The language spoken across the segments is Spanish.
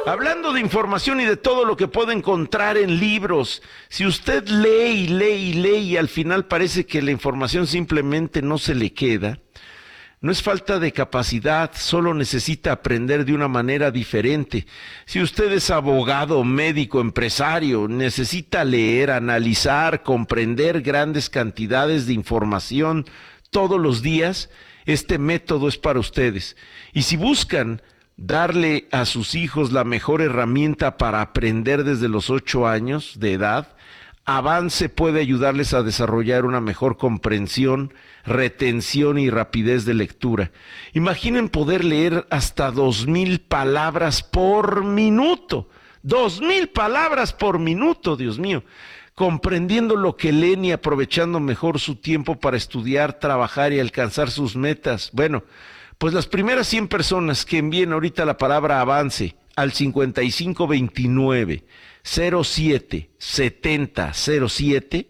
Hablando de información y de todo lo que puede encontrar en libros, si usted lee y lee y lee y al final parece que la información simplemente no se le queda, no es falta de capacidad, solo necesita aprender de una manera diferente. Si usted es abogado, médico, empresario, necesita leer, analizar, comprender grandes cantidades de información todos los días, este método es para ustedes. Y si buscan darle a sus hijos la mejor herramienta para aprender desde los 8 años de edad, Avance puede ayudarles a desarrollar una mejor comprensión, retención y rapidez de lectura. Imaginen poder leer hasta 2,000 palabras por minuto. 2,000 palabras por minuto, Dios mío. Comprendiendo lo que leen y aprovechando mejor su tiempo para estudiar, trabajar y alcanzar sus metas. Bueno, pues las primeras 100 personas que envíen ahorita la palabra avance al 5529 07 70 07,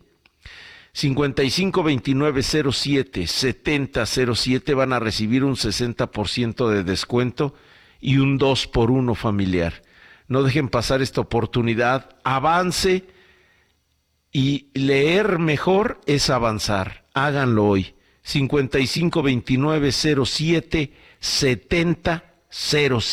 5529 07 70 07 van a recibir un 60% de descuento y un 2x1 familiar. No dejen pasar esta oportunidad. Avance, y leer mejor es avanzar. Háganlo hoy. 5529 07 70 07.